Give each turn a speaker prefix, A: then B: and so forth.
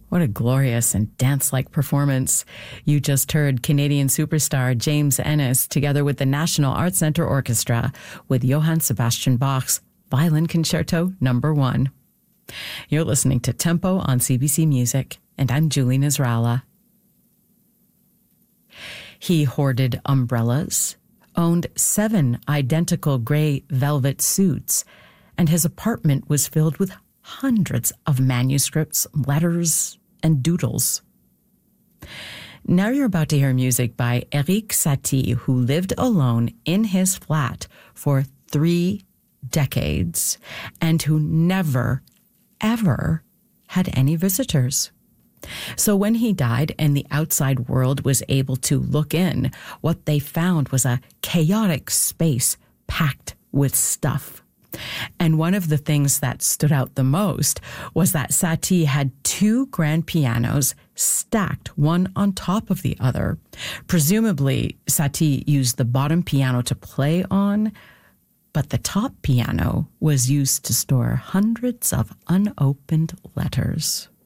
A: What a glorious and dance-like performance. You just heard Canadian superstar James Ennis together with the National Arts Centre Orchestra with Johann Sebastian Bach's Violin Concerto No. 1. You're listening to Tempo on CBC Music, and I'm Julie Nasrallah. He hoarded umbrellas, owned 7 identical gray velvet suits, and his apartment was filled with hundreds of manuscripts, letters, and doodles. Now you're about to hear music by Erik Satie, who lived alone in his flat for 3 decades and who never, ever had any visitors. So when he died and the outside world was able to look in, what they found was a chaotic space packed with stuff. And one of the things that stood out the most was that Satie had 2 grand pianos stacked one on top of the other. Presumably, Satie used the bottom piano to play on, but the top piano was used to store hundreds of unopened letters.